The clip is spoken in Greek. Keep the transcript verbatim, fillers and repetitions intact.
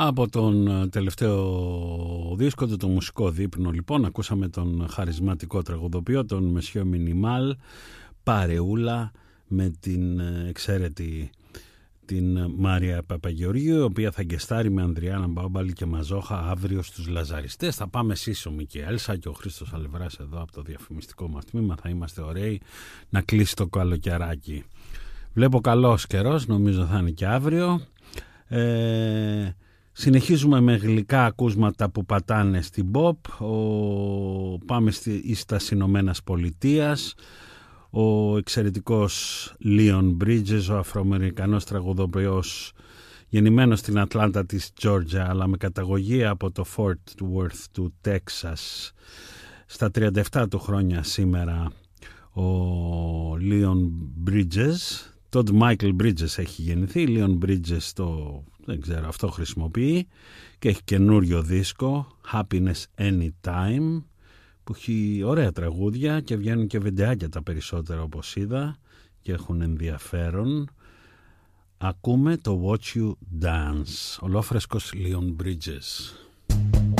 Από τον τελευταίο δίσκο του, το μουσικό δείπνο, λοιπόν, ακούσαμε τον χαρισματικό τραγουδοποιό, τον Μεσιό Μινιμάλ, παρεούλα με την εξαίρετη την Μάρια Παπαγεωργίου, η οποία θα γκεστάρει με Ανδριάννα Μπάμπαλη και Μαζόχα αύριο στους Λαζαριστές. Θα πάμε εσείς, ο Μικέλσα και ο Χρήστος Αλευράς εδώ από το διαφημιστικό μας τμήμα. Θα είμαστε ωραίοι να κλείσει το καλοκαιράκι. Βλέπω καλός καιρός, νομίζω θα είναι και αύριο. Ε, συνεχίζουμε με γλυκά ακούσματα που πατάνε στην pop. Ο, πάμε στη, στα Ηνωμένες Πολιτείες. Ο εξαιρετικός Leon Bridges, ο Αφροαμερικανός τραγουδοποιός, γεννημένος στην Ατλάντα της Τζόρτζια, αλλά με καταγωγή από το Fort Worth του Τέξας. Στα τριάντα επτά του χρόνια σήμερα ο Leon Bridges. Τότε Michael Bridges έχει γεννηθεί. Leon Bridges το, δεν ξέρω, αυτό χρησιμοποιεί και έχει καινούριο δίσκο, Happiness Anytime, που έχει ωραία τραγούδια και βγαίνουν και βιντεάκια τα περισσότερα, όπως είδα, και έχουν ενδιαφέρον. Ακούμε το Watch You Dance, ολόφρεσκος Leon Bridges.